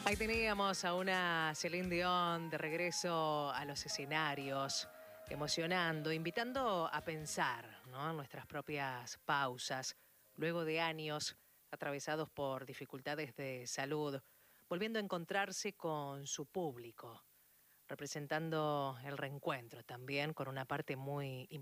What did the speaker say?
Ahí teníamos a una Celine Dion de regreso a los escenarios, emocionando, invitando a pensar, ¿no?, en nuestras propias pausas, luego de años atravesados por dificultades de salud, volviendo a encontrarse con su público, representando el reencuentro también con una parte muy